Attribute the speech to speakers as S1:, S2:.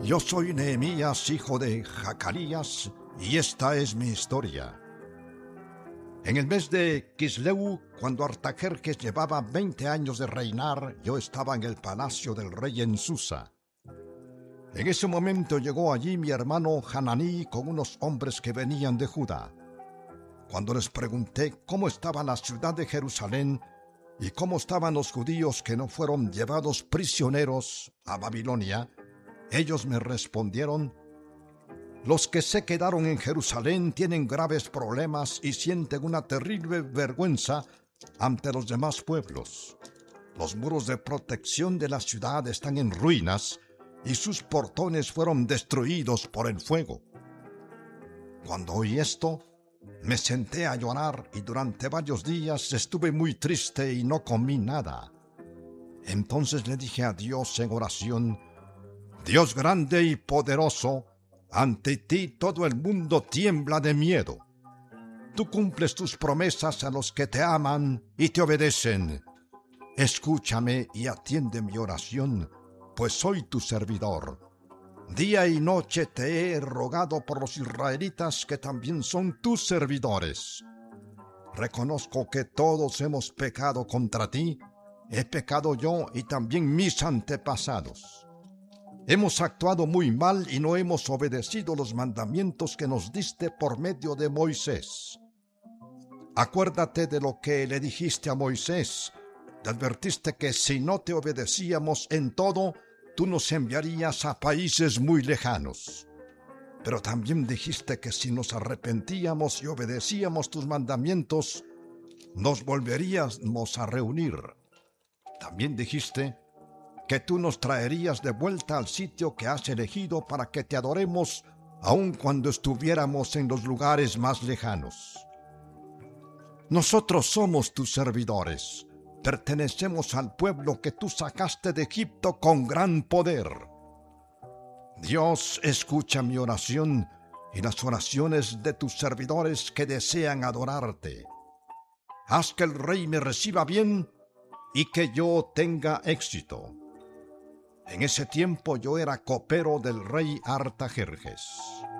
S1: Yo soy Nehemías, hijo de Jacarías, y esta es mi historia. En el mes de Quisleu, cuando Artajerjes llevaba 20 años de reinar, yo estaba en el palacio del rey en Susa. En ese momento llegó allí mi hermano Hananí con unos hombres que venían de Judá. Cuando les pregunté cómo estaba la ciudad de Jerusalén y cómo estaban los judíos que no fueron llevados prisioneros a Babilonia, ellos me respondieron: los que se quedaron en Jerusalén tienen graves problemas y sienten una terrible vergüenza ante los demás pueblos. Los muros de protección de la ciudad están en ruinas y sus portones fueron destruidos por el fuego. Cuando oí esto, me senté a llorar y durante varios días estuve muy triste y no comí nada. Entonces le dije a Dios en oración: Dios grande y poderoso, ante ti todo el mundo tiembla de miedo. Tú cumples tus promesas a los que te aman y te obedecen. Escúchame y atiende mi oración, pues soy tu servidor. Día y noche te he rogado por los israelitas que también son tus servidores. Reconozco que todos hemos pecado contra ti. He pecado yo y también mis antepasados. Hemos actuado muy mal y no hemos obedecido los mandamientos que nos diste por medio de Moisés. Acuérdate de lo que le dijiste a Moisés. Te advertiste que si no te obedecíamos en todo, tú nos enviarías a países muy lejanos. Pero también dijiste que si nos arrepentíamos y obedecíamos tus mandamientos, nos volveríamos a reunir. También dijiste que tú nos traerías de vuelta al sitio que has elegido para que te adoremos, aun cuando estuviéramos en los lugares más lejanos. Nosotros somos tus servidores. Pertenecemos al pueblo que tú sacaste de Egipto con gran poder. Dios, escucha mi oración y las oraciones de tus servidores que desean adorarte. Haz que el rey me reciba bien y que yo tenga éxito. En ese tiempo yo era copero del rey Artajerjes.